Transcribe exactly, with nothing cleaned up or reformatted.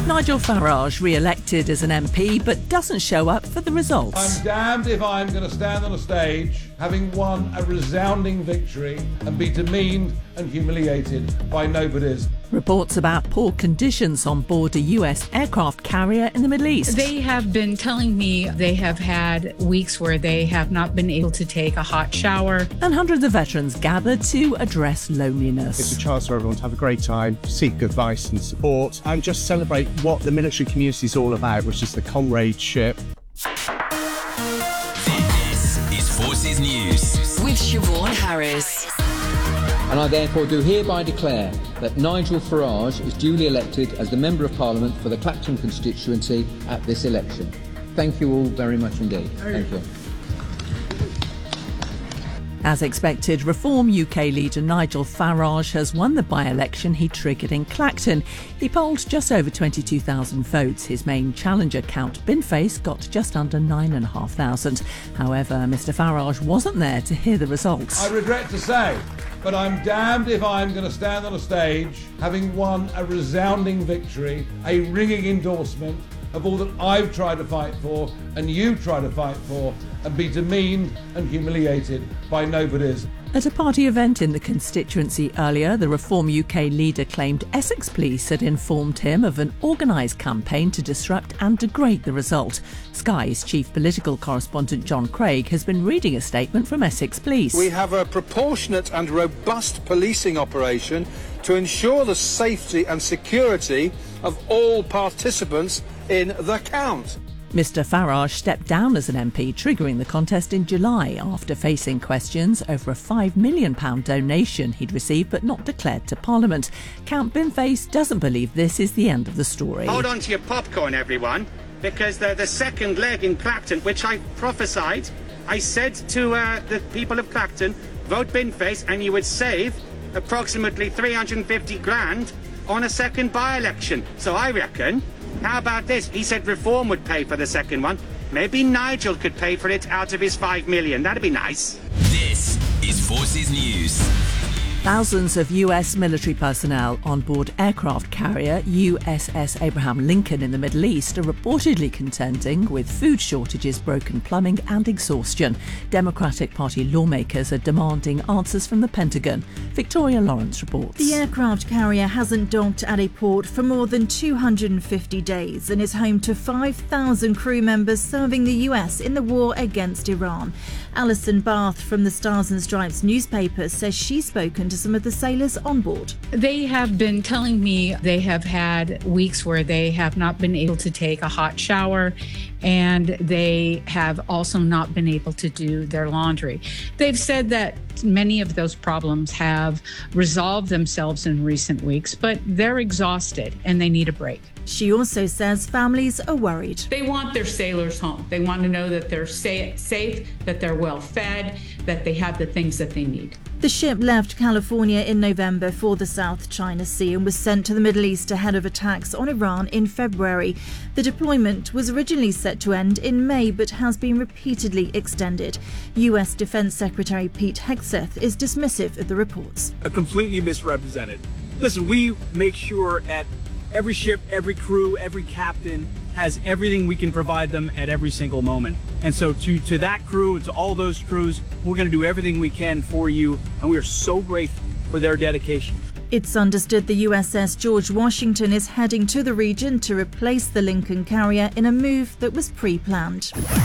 Nigel Farage re-elected as an M P but doesn't show up for the results. I'm damned if I'm going to stand on a stage having won a resounding victory and be demeaned and humiliated by nobodies. Reports about poor conditions on board a U S aircraft carrier in the Middle East. They have been telling me they have had weeks where they have not been able to take a hot shower. And hundreds of veterans gathered to address loneliness. It's a chance for everyone to have a great time, seek advice and support, and just celebrate what the military community is all about, which is the comradeship. This is Forces News with Siobhan Harris. And I therefore do hereby declare that Nigel Farage is duly elected as the Member of Parliament for the Clacton constituency at this election. Thank you all very much indeed. Thank you. As expected, Reform U K leader Nigel Farage has won the by-election he triggered in Clacton. He polled just over twenty-two thousand votes. His main challenger, Count Binface, got just under nine thousand five hundred. However, Mr Farage wasn't there to hear the results. I regret to say, but I'm damned if I'm going to stand on a stage having won a resounding victory, a ringing endorsement of all that I've tried to fight for and you try to fight for, and be demeaned and humiliated by nobodies. At a party event in the constituency earlier, the Reform U K leader claimed Essex Police had informed him of an organised campaign to disrupt and degrade the result. Sky's chief political correspondent John Craig has been reading a statement from Essex Police. We have a proportionate and robust policing operation to ensure the safety and security of all participants in the count. Mister Farage stepped down as an M P, triggering the contest in July after facing questions over a five million pounds donation he'd received but not declared to Parliament. Count Binface doesn't believe this is the end of the story. Hold on to your popcorn, everyone, because the, the second leg in Clacton, which I prophesied, I said to uh, the people of Clacton, vote Binface and you would save approximately three hundred fifty grand on a second by-election. So I reckon, how about this? He said Reform would pay for the second one. Maybe Nigel could pay for it out of his five million. That'd be nice. This is Forces News. Thousands of U S military personnel on board aircraft carrier U S S Abraham Lincoln in the Middle East are reportedly contending with food shortages, broken plumbing and exhaustion. Democratic Party lawmakers are demanding answers from the Pentagon. Victoria Lawrence reports. The aircraft carrier hasn't docked at a port for more than two hundred fifty days and is home to five thousand crew members serving the U S in the war against Iran. Alison Bath from the Stars and Stripes newspaper says she's spoken to some of the sailors on board. They have been telling me they have had weeks where they have not been able to take a hot shower, and they have also not been able to do their laundry. They've said that many of those problems have resolved themselves in recent weeks, but they're exhausted and they need a break. She also says families are worried. They want their sailors home. They want to know that they're sa- safe, that they're well fed, that they have the things that they need. The ship left California in November for the South China Sea and was sent to the Middle East ahead of attacks on Iran in February. The deployment was originally set to end in May but has been repeatedly extended. U S Defense Secretary Pete Hegseth is dismissive of the reports. A completely misrepresented. Listen, we make sure at every ship, every crew, every captain has everything we can provide them at every single moment. And so to, to that crew and to all those crews, we're going to do everything we can for you, and we are so grateful for their dedication. It's understood the U S S George Washington is heading to the region to replace the Lincoln carrier in a move that was pre-planned.